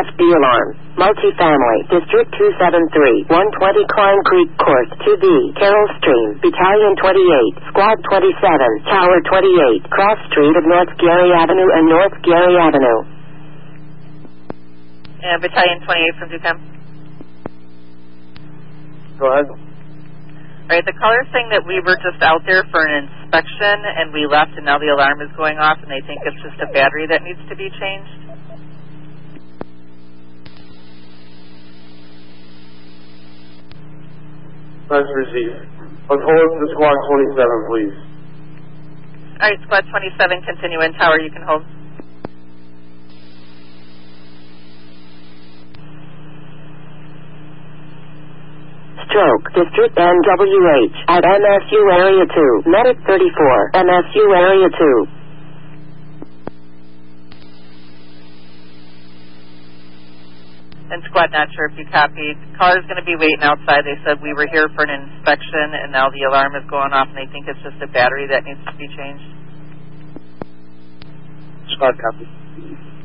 FB alarm. Multifamily, District 273, 120 Klein Creek Court, 2B, Carroll Stream, Battalion 28, Squad 27, Tower 28, Cross Street of North Gary Avenue and North Gary Avenue. And Battalion 28 from DUCAM. Go ahead. All right, the caller's saying that we were just out there for an inspection and we left and now the alarm is going off and they think it's just a battery that needs to be changed. That's received. Let's hold to Squad 27, please. All right, Squad 27, continue in. Tower, you can hold. Stroke, District NWH, at MSU Area 2, Medic 34, MSU Area 2. And Squad, not sure if you copied. Caller's going to be waiting outside. They said we were here for an inspection, and now the alarm is going off, and they think it's just a battery that needs to be changed. Squad, copy.